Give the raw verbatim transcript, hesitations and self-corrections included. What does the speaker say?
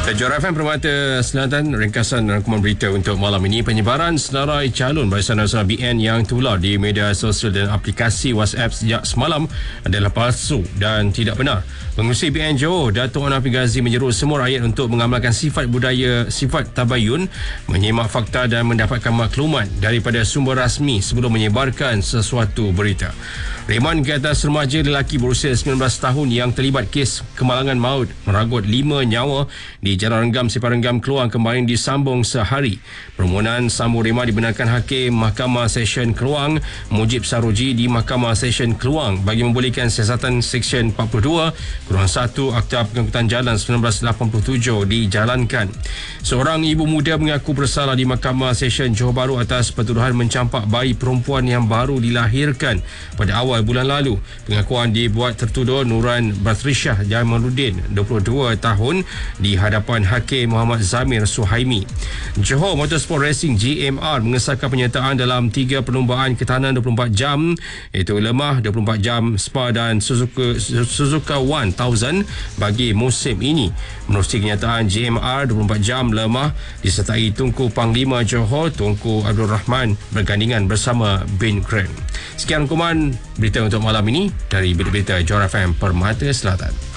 Johor F M Permata Selatan, ringkasan rangkuman berita untuk malam ini. Penyebaran senarai calon Barisan Nasional B N yang tular di media sosial dan aplikasi WhatsApp sejak semalam adalah palsu dan tidak benar. Pengerusi B N Johor, Datuk Anwar Ghazi, menyeru semua rakyat untuk mengamalkan sifat budaya, sifat tabayun, menyimak fakta dan mendapatkan maklumat daripada sumber rasmi sebelum menyebarkan sesuatu berita. Reman ke atas remaja lelaki berusia sembilan belas tahun yang terlibat kes kemalangan maut meragut lima nyawa di Jalan Renggam Separenggam Keluang kembali disambung sehari. Permohonan sambung reman dibenarkan Hakim Mahkamah Session Keluang Mujib Saroji di Mahkamah Session Keluang bagi membolehkan siasatan Seksyen empat puluh dua kurang satu Akta Pengangkutan Jalan seribu sembilan ratus lapan puluh tujuh dijalankan. Seorang ibu muda mengaku bersalah di Mahkamah Session Johor Bahru atas pertuduhan mencampak bayi perempuan yang baru dilahirkan pada awal bulan lalu. Pengakuan dibuat tertuduh Nuran Batrisha Jamaluddin, dua puluh dua tahun, di hadapan Hakim Muhammad Zamir Suhaimi. Johor Motorsport Racing G M R mengesahkan penyertaan dalam tiga perlumbaan ketahanan dua puluh empat jam, iaitu lemah dua puluh empat jam, Spa dan Suzuka, Suzuka one thousand bagi musim ini. Menerusi kenyataan G M R dua puluh empat jam lemah disertai Tunku Panglima Johor Tunku Abdul Rahman bergandingan bersama Bin Grand. Sekian rangkuman berita untuk malam ini dari Berita Johor F M Permata Selatan.